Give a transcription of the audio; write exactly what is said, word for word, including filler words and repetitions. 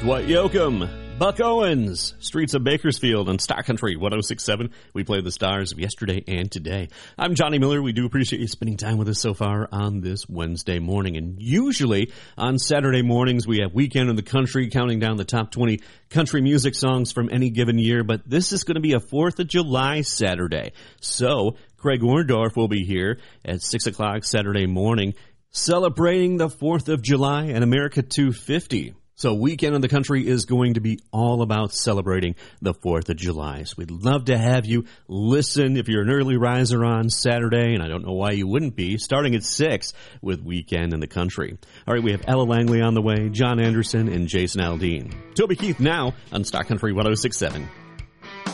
Dwight Yoakam, Buck Owens, Streets of Bakersfield, and Star Country one oh six point seven. We play the stars of yesterday and today. I'm Johnny Miller. We do appreciate you spending time with us so far on this Wednesday morning. And usually on Saturday mornings, we have Weekend in the Country, counting down the top twenty country music songs from any given year. But this is going to be a fourth of July Saturday. So Craig Orndorff will be here at six o'clock Saturday morning celebrating the fourth of July and America two fifty. So Weekend in the Country is going to be all about celebrating the fourth of July. So we'd love to have you listen if you're an early riser on Saturday, and I don't know why you wouldn't be, starting at six with Weekend in the Country. All right, we have Ella Langley on the way, John Anderson, and Jason Aldean. Toby Keith now on Star Country one oh six point seven.